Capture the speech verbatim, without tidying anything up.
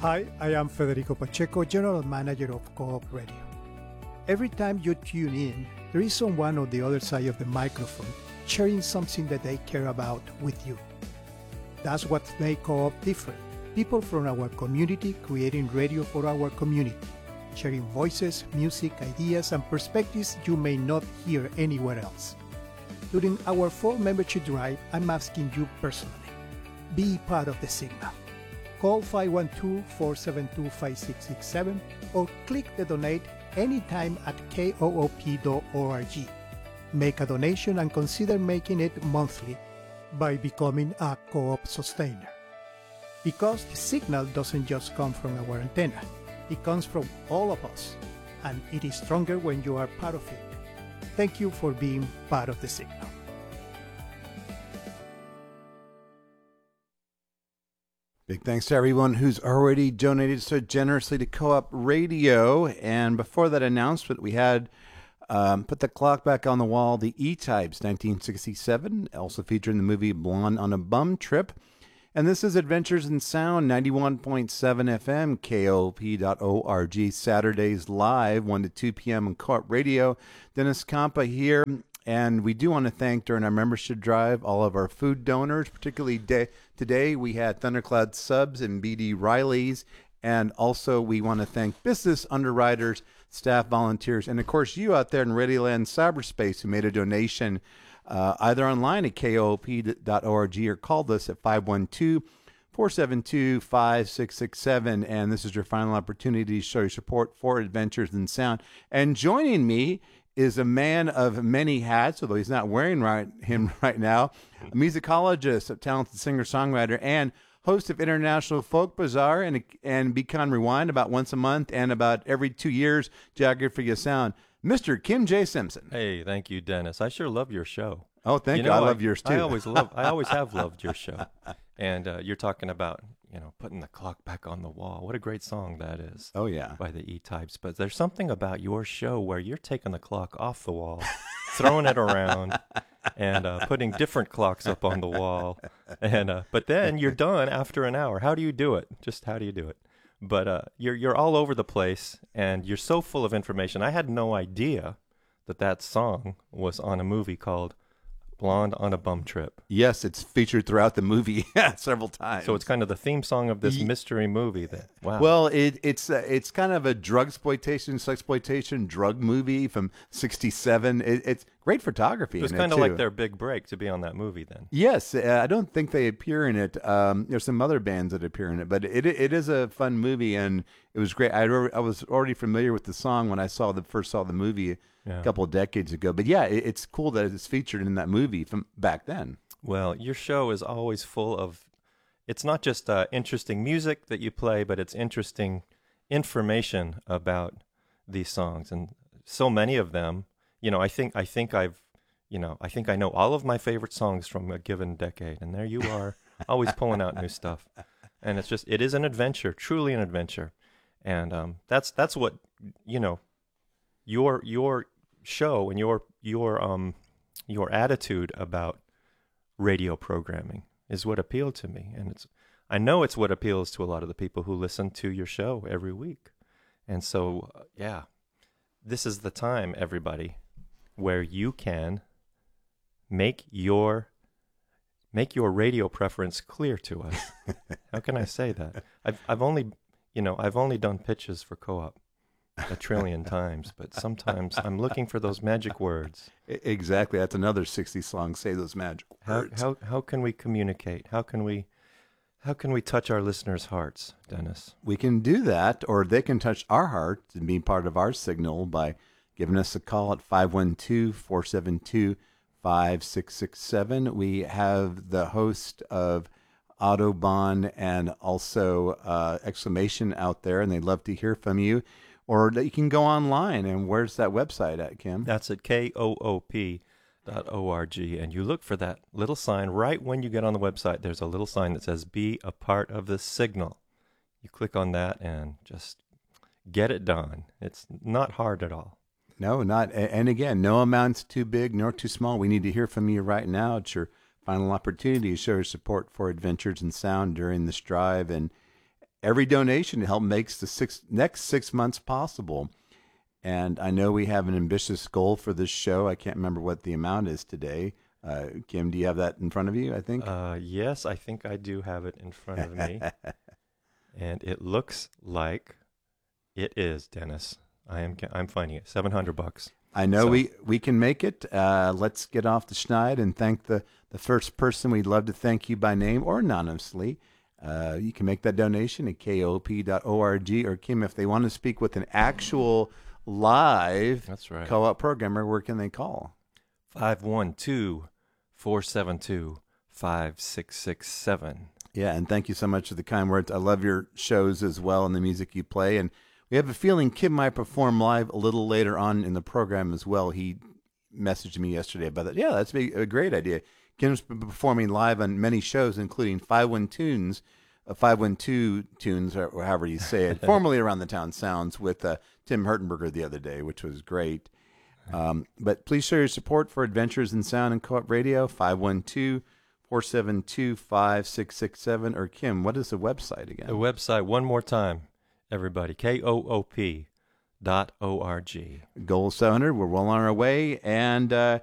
Hi, I am Federico Pacheco, General Manager of Co-op Radio. Every time you tune in, there is someone on the other side of the microphone sharing something that they care about with you. That's what makes Co-op different. People from our community creating radio for our community, sharing voices, music, ideas, and perspectives you may not hear anywhere else. During our fall membership drive, I'm asking you personally, be part of the signal. Call five one two, four seven two, five six six seven or click the donate anytime at koop dot org. Make a donation and consider making it monthly by becoming a Co-op sustainer. Because the signal doesn't just come from our antenna, it comes from all of us, and it is stronger when you are part of it. Thank you for being part of the signal. Big thanks to everyone who's already donated so generously to Co-op Radio. And before that announcement, we had um, Put the Clock Back on the Wall, the E-Types, nineteen sixty-seven, also featured in the movie Blonde on a Bum Trip. And this is Adventures in Sound, ninety-one point seven F M, K O P dot org, Saturdays live, one to two p.m. on Co-op Radio. Dennis Campa here. And we do want to thank, during our membership drive, all of our food donors, particularly de- today we had Thundercloud Subs and B D Riley's. And also we want to thank business underwriters, staff volunteers, and of course you out there in Radioland Cyberspace who made a donation uh, either online at K O P dot org or called us at five one two, four seven two, five six six seven. And this is your final opportunity to show your support for Adventures in Sound. And joining me is a man of many hats, although he's not wearing right, him right now, a musicologist, a talented singer-songwriter, and host of International Folk Bazaar and, and Beacon Rewind about once a month and about every two years, Geography of Sound, Mister Kim J. Simpson. Hey, thank you, Dennis. I sure love your show. Oh, thank you. you know, I I love yours, too. I always love. I always have loved your show. And uh, you're talking about, you know, putting the clock back on the wall. What a great song that is. Oh, yeah. By the E-Types. But there's something about your show where you're taking the clock off the wall, throwing it around, and uh, putting different clocks up on the wall. And uh, but then you're done after an hour. How do you do it? Just how do you do it? But uh, you're you're all over the place, and you're so full of information. I had no idea that that song was on a movie called Blonde on a Bum Trip. Yes, it's featured throughout the movie several times. So it's kind of the theme song of this Ye- mystery movie. That wow. Well, it, it's uh, it's kind of a drug exploitation, sexploitation drug movie from sixty-seven. It, it's great photography. It was in kind it of too. like their big break to be on that movie then. Yes, uh, I don't think they appear in it. Um, there's some other bands that appear in it, but it it is a fun movie, and it was great. I, I was already familiar with the song when I saw the first saw the movie Yeah. a couple of decades ago. But yeah, it, it's cool that it's featured in that movie from back then. Well, your show is always full of, it's not just uh, interesting music that you play, but it's interesting information about these songs. And so many of them, you know, I think, I think I've, you know, I think I know all of my favorite songs from a given decade. And there you are, always pulling out new stuff. And it's just, it is an adventure, truly an adventure. And um, that's, that's what, you know, your, your show and your, your, um, your attitude about radio programming is what appealed to me. And it's, I know it's what appeals to a lot of the people who listen to your show every week. And so, uh, yeah, this is the time, everybody, where you can make your, make your radio preference clear to us. How can I say that? I've, I've only, you know, I've only done pitches for Co-op a trillion times, but sometimes I'm looking for those magic words. Exactly. That's another sixties song, Say Those Magic Words. How, how, how can we communicate? How can we, how can we touch our listeners' hearts, Dennis? We can do that, or they can touch our heart and be part of our signal by giving us a call at five one two, four seven two, five six six seven. We have the host of Autobahn and also uh, Exclamation out there, and they'd love to hear from you. Or you can go online. And where's that website at, Kim? That's at K O O P dot org. And you look for that little sign right when you get on the website. There's a little sign that says, be a part of the signal. You click on that and just get it done. It's not hard at all. No, not. And again, no amount's too big nor too small. We need to hear from you right now. It's your final opportunity to show your support for Adventures in Sound during this drive. And every donation help makes the six next six months possible. And I know we have an ambitious goal for this show. I can't remember what the amount is today. Uh, Kim, do you have that in front of you, I think? Uh, yes, I think I do have it in front of me. And it looks like it is, Dennis. I am I'm finding it. seven hundred bucks. I know So- we, we can make it. Uh, let's get off the schneid and thank the, the first person. We'd love to thank you by name or anonymously. Uh, you can make that donation at K O P dot org. Or, Kim, if they want to speak with an actual live That's right. co-op programmer, where can they call? five one two, four seven two, five six six seven. Yeah, and thank you so much for the kind words. I love your shows as well and the music you play. And we have a feeling Kim might perform live a little later on in the program as well. He messaged me yesterday about that. Yeah, that's a great idea. Kim's been performing live on many shows, including five one Tunes, uh, five one two Tunes, or however you say it, formerly Around the Town Sounds, with uh, Tim Hertenberger the other day, which was great. Um, but please show your support for Adventures in Sound and Co-op Radio, five one two, four seven two, five six six seven. Or Kim, what is the website again? The website, one more time, everybody, K O O P dot O R G. Goal seven hundred. We're well on our way. And uh,